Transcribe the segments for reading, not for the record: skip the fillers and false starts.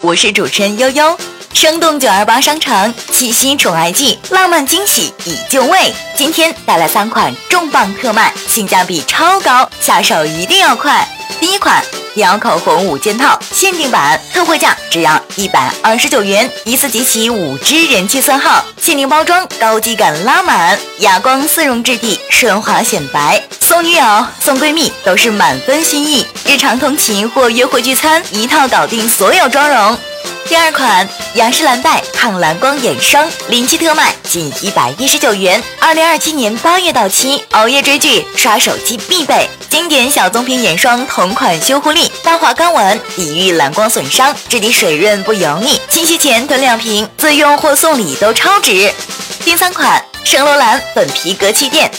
我是主持人悠悠。生动928商场七夕宠爱季，浪漫惊喜已就位。今天带来3款重磅特卖，性价比超高，下手一定要快。第一款貂口红5件套限定版，特惠价只要129元，一次集齐5支人气色号，限定包装，高级感拉满，哑光丝绒质地，顺滑显白。送女友、送闺蜜都是满分心意，日常通勤或约会聚餐，一套搞定所有妆容。第二款雅诗兰黛抗蓝光眼霜临期特卖，仅119元，2027年8月到期，熬夜追剧、刷手机必备。经典小棕瓶眼霜同款修护力，淡化干纹，抵御蓝光损伤，质地水润不油腻，清洗前囤2瓶，自用或送礼都超值。第3款圣罗兰粉皮革气垫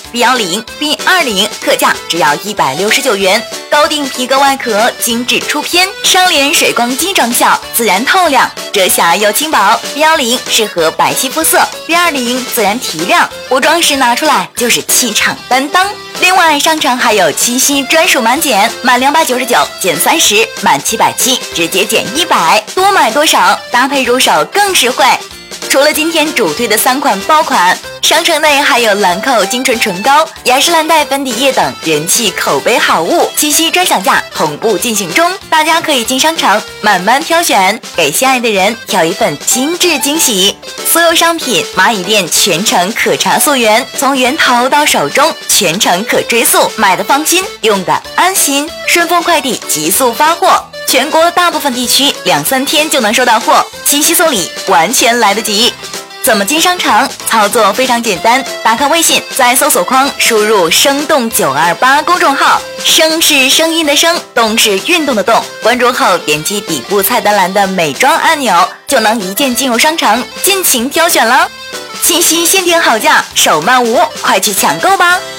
B10、B20，特价只要169元，高定皮革外壳，精致出片，双联水光肌装效，自然透亮，遮瑕又轻薄。B10适合白皙肤色，B20自然提亮，补妆时拿出来就是气场担当。另外，商场还有七夕专属满减，满299减30，满770直接减100，多买多少，搭配入手更实惠。除了今天主推的3款爆款，商城内还有兰蔻精纯唇膏、雅诗兰黛粉底液等人气口碑好物，七夕专享价同步进行中，大家可以进商场慢慢挑选，给心爱的人挑一份精致惊喜。所有商品蚂蚁店全程可查溯源，从源头到手中全程可追溯，买的放心，用的安心。顺丰快递急速发货，全国大部分地区2-3天就能收到货，七夕送礼完全来得及。怎么进商场？操作非常简单，打开微信，在搜索框输入生动928公众号，声是声音的声，动是运动的动，关注后点击底部菜单栏的美妆按钮，就能一键进入商场，尽情挑选了。七夕限定好价，手慢无，快去抢购吧！